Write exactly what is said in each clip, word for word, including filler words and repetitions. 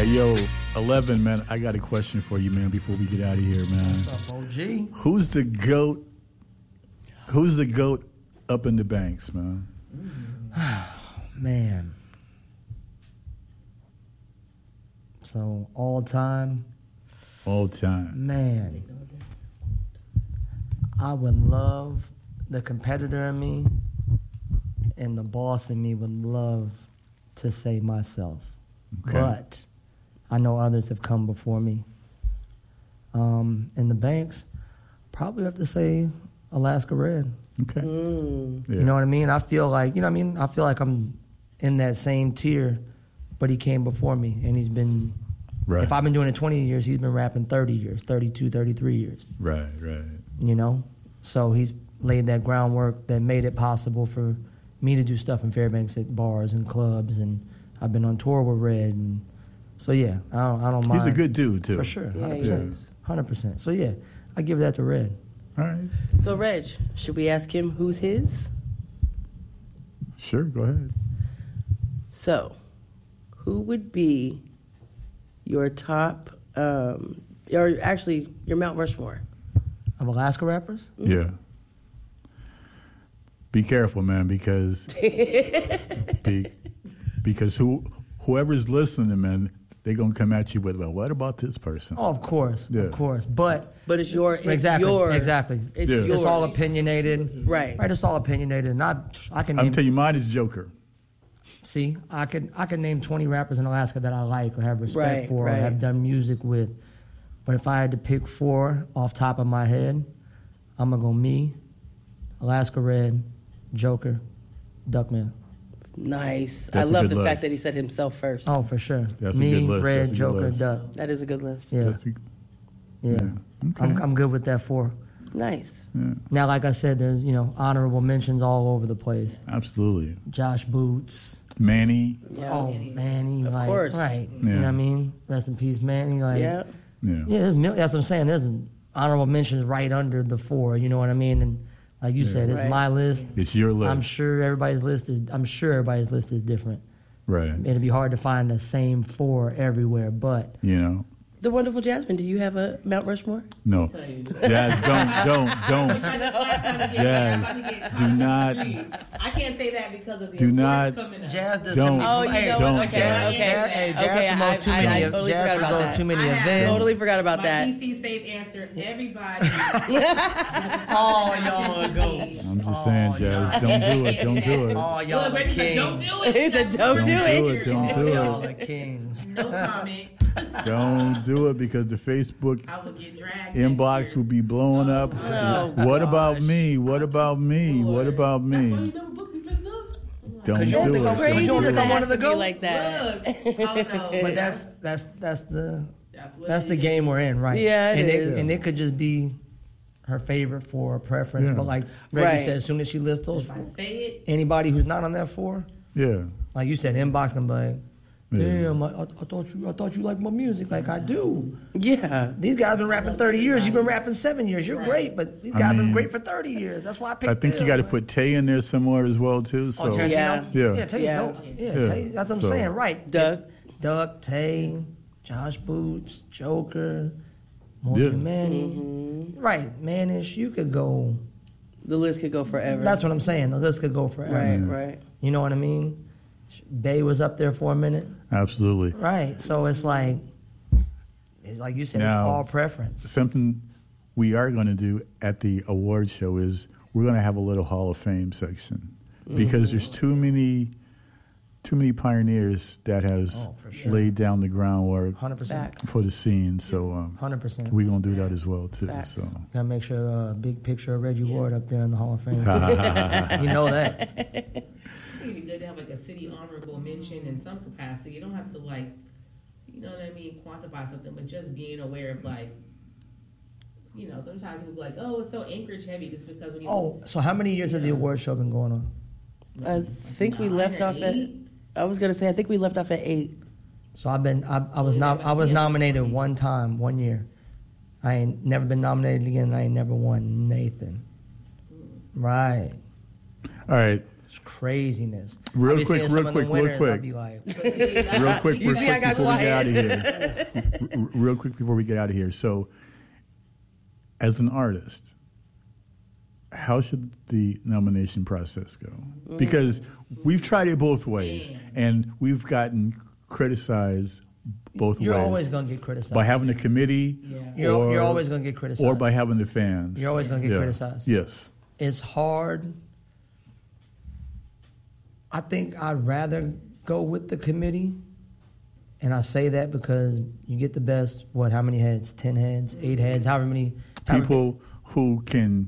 Hey, yo, eleven, man, I got a question for you, man, before we get out of here, man. What's up, O G? Who's the GOAT? Who's the GOAT up in the banks, man? Man. So, all time. All time. Man. I would love the competitor in me and the boss in me would love to say myself. Okay. But I know others have come before me. Um, in the banks, probably have to say Alaska Red. Okay. Mm. Yeah. You know what I mean? I feel like, you know what I mean? I feel like I'm in that same tier, but he came before me, and he's been, Right. if I've been doing it twenty years, he's been rapping thirty years, thirty-two, thirty-three years, Right, right. you know? So he's laid that groundwork that made it possible for me to do stuff in Fairbanks at bars and clubs, and I've been on tour with Red, and so yeah, I don't, I don't mind. He's a good dude, too. For sure, Yeah, one hundred he percent. is. one hundred percent. So yeah, I give that to Red. All right. So, Reg, should we ask him who's his? Sure, go ahead. So, who would be your top, um, or actually your Mount Rushmore? Of Alaska rappers? Yeah. Be careful, man, because be, because who whoever's listening, man, they're gonna come at you with, well, what about this person? Oh, of course, Yeah. of course. But But it's your, it's exactly, your, exactly. It's Yeah. yours. It's all opinionated, Right. Right, it's all opinionated. And I, I can I'm name. telling you, mine is Joker. See, I could, I can name twenty rappers in Alaska that I like or have respect Right, for right. or have done music with. But if I had to pick four off top of my head, I'm gonna go me, Alaska Red, Joker, Duckman. Nice. That's I a love good the fact list. that he said himself first. Oh, for sure. That's a me, good list. Red, That's a good Joker, list. Duck. That is a good list. Yeah, That's the- yeah. yeah. Okay. I'm, I'm good with that four. Nice. Yeah, Now, like I said, there's, you know, honorable mentions all over the place. absolutely. Josh Boots. Manny. Yeah. Oh, Manny. Of like, course. Right. You Yeah. know what I mean? Rest in peace, Manny. Like, Yeah. Yeah. yeah, there's mil- that's what I'm saying. There's honorable mentions right under the four. You know what I mean? And like you said, it's Right. my list. It's your list. I'm sure everybody's list is. I'm sure everybody's list is different. Right. It'd be hard to find the same four everywhere. But You know. The wonderful Jasmine, do you have a Mount Rushmore? No. Jazz, don't, don't, don't. Jazz, do not, I can't say that because of the do awards not, coming up. Jazz does Don't. too Oh, you hey, know don't, what? Okay, Jazz. okay. Jazz, hey, Jazz okay, promotes I, too I, many. I totally Jazz forgot about promotes that. too many I have events. Totally forgot about My that. P C safe answer. Everybody. Oh, y'all are goats. I'm just saying, Jazz, don't do it, don't do it. Oh, y'all Look, are Reggie said, don't kings. do it. He said, don't Don't do do it. it, don't do Y'all it. are kings. No comment. Don't do it because the Facebook I will get dragged. inbox next will year. be blowing up. Oh, What about me? What about me? What about That's why you me? never booked me for stuff. Don't you do don't it. think I'm Don't Crazy You don't do think that I'm it. one has of the to be goats? like that. Look. Oh, no. But that's that's that's the That's what that's it the is. game we're in, right? Yeah, it and is. It, and it could just be her favorite for a preference. Yeah. But like Reggie Right. said, as soon as she lists those, If I say it, anybody who's not on that four, Yeah. like you said, inbox gonna be like, Yeah. damn, I, I, I thought you I thought you liked my music, like I do. Yeah. These guys been rapping thirty years. You've been rapping seven years. You're great, but these I guys mean, been great for thirty years. That's why I picked. I think you them, got to man. put Tay in there somewhere as well, too. So, Oh, Tarantino? Yeah. Yeah. Yeah, Tay's Yeah. dope. Yeah, Yeah. Tay, that's what I'm So- saying, right. Doug. Doug, Tay, Josh Boots, Joker, Morgan Yeah. Manny. Mm-hmm. Right, Manish, you could go. The list could go forever. That's what I'm saying. The list could go forever. right, right. You know what I mean? Bay was up there for a minute. absolutely. Right. So it's like, it's like you said, it's Now- all preference. Something we are going to do at the award show is we're going to have a little Hall of Fame section because there's too many too many pioneers that has Oh, for sure. laid down the groundwork one hundred percent. Facts. for the scene. So um, one hundred percent. we're going to do that as well, too. Facts. So Gotta make sure a uh, big picture of Reggie Ward up there in the Hall of Fame. You know that. it'd be good to have like a city honorable mention in some capacity. You don't have to like, you know what I mean, quantify something, but just being aware of like, you know, sometimes people be like, oh, it's so Anchorage heavy just because when you Oh, so how many years has the award show been going on? I think we Nine left or off at. eight? I was gonna say I think we left off at eight. So I've been, I, I was nom- I was nominated one time, one year. I ain't never been nominated again. And I ain't never won Nathan. Right. all right. It's craziness. Real I be quick, seeing real some of quick, them real winners, quick. I be like, Real quick, You real see, I quick got before we get out of quiet. here. R- real quick before we get out of here. So, as an artist, how should the nomination process go? Because we've tried it both ways, and we've gotten criticized both you're ways. always going to get criticized. By having a committee, Yeah. You're, or, you're always going to get criticized. or by having the fans. You're always gonna get Yeah. criticized. Yes. It's hard. I think I'd rather go with the committee. And I say that because you get the best, what, how many heads? ten heads, eight heads, however many. however People who can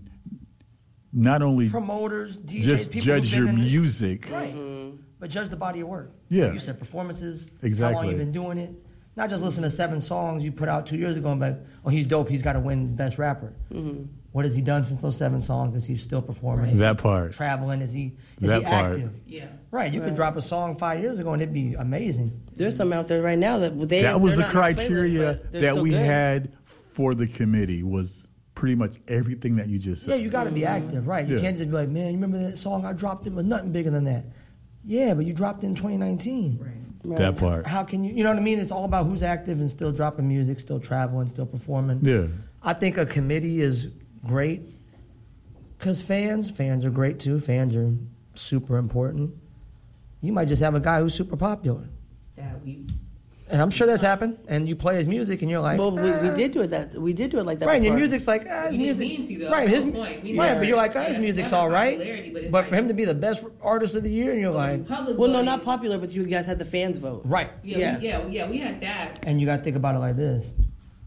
not only many promoters, D Js, just people judge who've your been in the- music. Right. But judge the body of work. Yeah. Like you said, performances, how long Exactly. you've been doing it. Not just listen to seven songs you put out two years ago and be like, oh, he's dope, he's got to win Best Rapper. What has he done since those seven songs? Is he still performing? Is That he part. traveling? Is he is That he part. active? Yeah. Right, you could Right. drop a song five years ago and it'd be amazing. There's some out there right now that they. That was the they're not on our playlist, criteria but they're that still we good. had for the committee was pretty much everything that you just Yeah, said. you got to be active, right? You Yeah. can't just be like, man, you remember that song I dropped? It was nothing bigger than that. Yeah, but you dropped it in twenty nineteen. Right. Right. That part. How can you, you know what I mean? It's all about who's active and still dropping music, still traveling, still performing. Yeah. I think a committee is great because fans, fans are great too. Fans are super important. You might just have a guy who's super popular. That we. And I'm sure that's happened. And you play his music and you're like, Well, we, "Ah." we did do it that we did do it like that. Right, and your before. music's like, ah, his We didn't music, mean to, though. right, That's his, the point. We right, never- but you're like, ah, his yeah, music's not all right. popularity, but it's But like- for him to be the best artist of the year, and you're like, Public Well, no, voting. not popular, but you guys had the fans vote. right. Yeah, Yeah. We, yeah, yeah. We had that. And you got to think about it like this: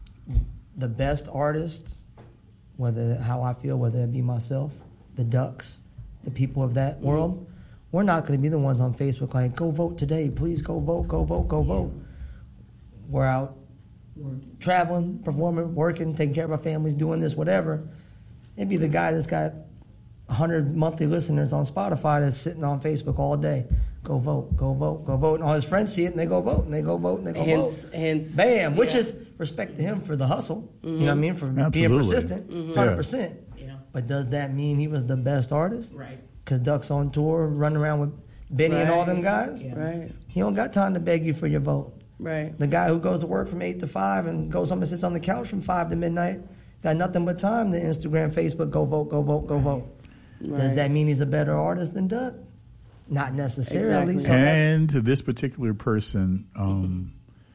the best artist, whether how I feel, whether it be myself, the Ducks, the people of that world, we're not going to be the ones on Facebook like, go vote today, please go vote, go vote, go vote. We're out traveling, performing, working, taking care of our families, doing this, whatever. It'd be the guy that's got one hundred monthly listeners on Spotify that's sitting on Facebook all day. Go vote, go vote, go vote. And all his friends see it and they go vote and they go vote and they go Hence, vote. hence, Bam, which yeah. is respect to him for the hustle. You know what I mean? For being Absolutely. persistent, Mhm. one hundred percent. Yeah. But does that mean he was the best artist? Right. Because Duck's on tour, running around with Benny and all them Right. guys? Yeah. Right, He don't got time to beg you for your vote. right. The guy who goes to work from eight to five and goes home and sits on the couch from five to midnight, got nothing but time to Instagram, Facebook, go vote, go vote, go vote. Does Right. that mean he's a better artist than Duck? Not necessarily. Exactly. So that's- And to this particular person, um,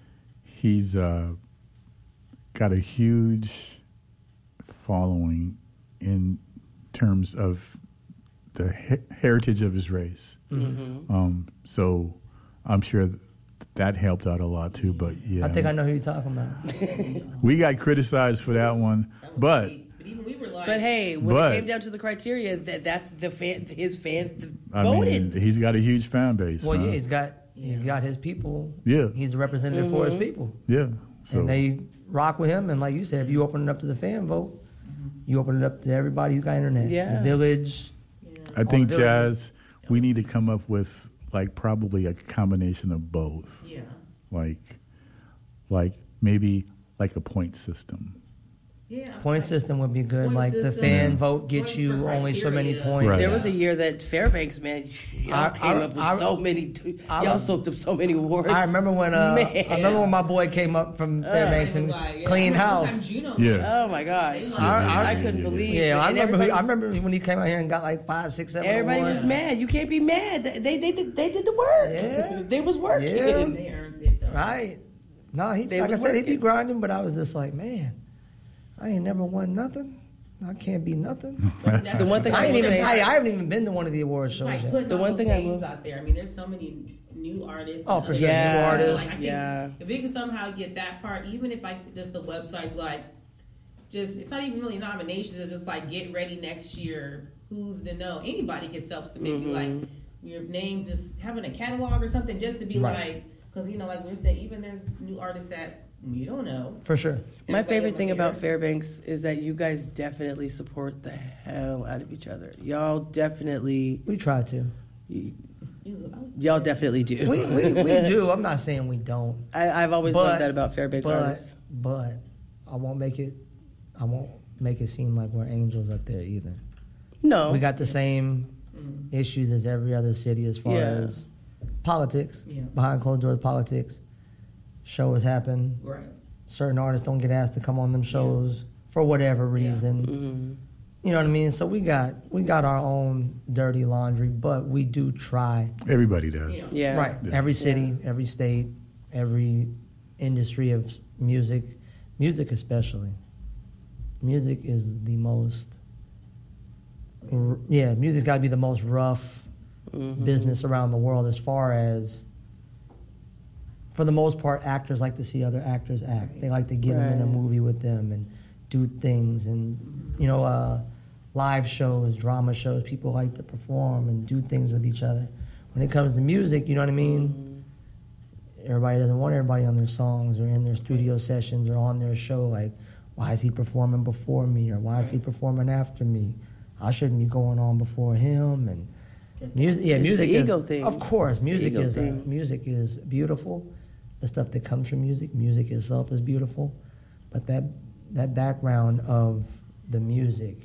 he's uh, got a huge following in terms of the he- heritage of his race. Mm-hmm. Um, so I'm sure th- that helped out a lot too. But yeah, I think I know who you're talking about. we got criticized for that one, That was but deep. But even we were like. But hey, when But- it came down to the criteria, that that's the fan, his fans I voted. mean, he's got a huge fan base. Well, man. yeah, he's got he's got his people. Yeah. He's a representative for his people. yeah. So And they rock with him. And like you said, if you open it up to the fan vote, you open it up to everybody who got internet. Yeah. The village. Yeah. I think, the village. Jazz, we need to come up with like probably a combination of both. Yeah. Like, like maybe like a point system. Yeah. Point like- system would be good. Point like the system, fan vote gets points you for only so many criteria. points. Right. There was a year that Fairbanks, man, y'all I- came I- up with I- so many. I- Y'all soaked up so many awards. I remember when uh, Man. I remember when my boy came up from Fairbanks It was and like, yeah, cleaned I remember house. this time Juno Yeah. won. Oh my gosh, Yeah, I, yeah, I yeah, couldn't yeah, believe. Yeah, it. I And remember. Who, everybody- I remember when he came out here and got like five, six, seven. Everybody awards. was mad. You can't be mad. They they, they did they did the work. Yeah. They was working. Yeah. They earned it though. Right. No, he They like I was said, he'd be working. grinding, but I was just like, man, I ain't never won nothing. I can't be nothing. That's The one thing I I ain't will even. say- I, I haven't even been to one of the award It's shows like yet. putting The all one those thing I names will- out there. I mean, there's so many new artists. Oh, and for other sure. New things. artists, So, like, I think yeah. If we can somehow get that part, even if like just the website's like, just it's not even really nominations. It's just like get ready next year. Who's to know? Anybody can self-submit. Mm-hmm. Be like your names, just having a catalog or something, just to be Right. like, because you know, like we were saying, even there's new artists that you don't know. For sure. My Everybody favorite over thing here. about Fairbanks is that you guys definitely support the hell out of each other. Y'all definitely, We try to. y- Usually, I would- y'all definitely do. We we, we do. I'm not saying we don't. I, I've always But- loved that about Fairbanks But artists. but I won't make it. I won't make it seem like we're angels up there either. No, We got the same Mm-hmm. issues as every other city as far Yeah. as politics, Yeah. behind closed doors politics. Shows happen. Right. Certain artists don't get asked to come on them shows for whatever reason. Mhm. You know what I mean? So we got we got our own dirty laundry, but we do try. Everybody does. Yeah. Yeah. Right. Yeah. Every city, every state, every industry of music, music especially. Music is the most, r- yeah, music's got to be the most rough Mhm. business around the world as far as, for the most part, actors like to see other actors act. They like to get them in a Right. movie with them and do things and, you know, uh, live shows, drama shows. People like to perform and do things with each other. When it comes to music, you know what I mean? Everybody doesn't want everybody on their songs or in their studio sessions or on their show. Like, why is he performing before me or why is he performing after me? I shouldn't be going on before him. And music, yeah, It's the music is ego thing. of course. It's the Music ego is uh, thing. music is beautiful. The stuff that comes from music, music itself is beautiful, but that that background of the music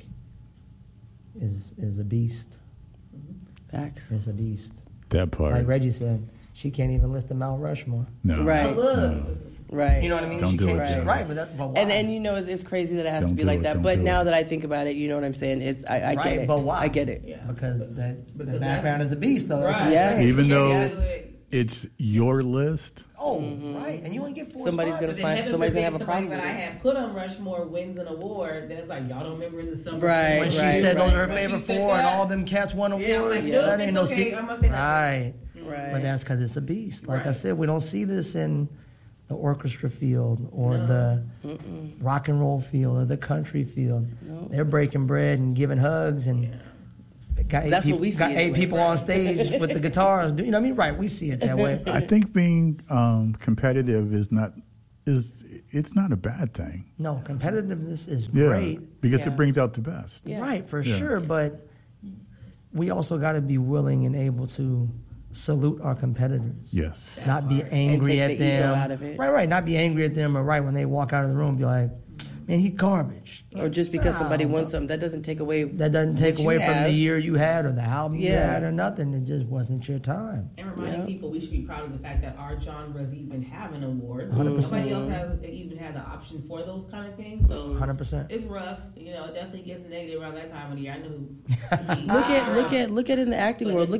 is is a beast. Facts. It's a beast. That part. Like Reggie said, she can't even list the Mount Rushmore. no. Right. Oh, look. No. Right. You know what I mean? Don't she do can't, it, she- Jonas. right? But, that, but why? And and you know it's, it's crazy that it has Don't to be do like it, that. don't But do now it. that I think about it, you know what I'm saying. It's I, I right, get it. but why? I get it. Yeah. Because that Because the that's- background is a beast, though. That's what Right. I'm Yeah. saying. Even You though can't do it. it's your list, Oh, right. And you only get four Somebody's spots. gonna Then find- heaven somebody's gonna forbid have a problem somebody with that I it. had put on Rushmore wins an award. Then it's like y'all don't remember in the summer. Right, When she right, said those are her When she favorite said four and that, all them cats won awards, Yeah, I'm like, Yeah. nope, that ain't it's no okay. secret. I'm gonna say nothing. Right. Right. But that's because it's a beast. Like I Right. said, we don't see this in the orchestra field or No. the rock and roll field or the country field. No. They're breaking bread and giving hugs and Yeah. got eight, That's people, what we see got eight anyway. people on stage with the guitars. You know what I mean? Right. We see it that way. I think being um, competitive is not is it's not a bad thing. No, competitiveness is Yeah, great. because Yeah. it brings out the best. Yeah. Right, for Yeah. sure. But we also got to be willing and able to salute our competitors. Yes. Not be And angry take at the ego them. out of it. Right, right. Not be angry at them, or right when they walk out of the room, be like, "Man, he garbage." Or just because Nah, somebody bro. wants something, that doesn't take away. That doesn't take what you away from have. the year you had or the album you Yeah. had or nothing. It just wasn't your time. And reminding Yeah. people we should be proud of the fact that our genres even have an awards. one hundred percent. Nobody else has even had the option for those kind of things. So one hundred percent. it's rough. You know, it definitely gets negative around that time of the year. I know. Look at look at look at in the acting But world. it's Look